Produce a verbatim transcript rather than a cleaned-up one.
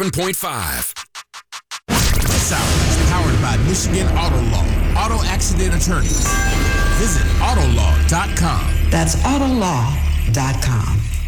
seven point five. This hour is powered by Michigan Auto Law. Auto accident attorneys. Visit auto law dot com. That's auto law dot com.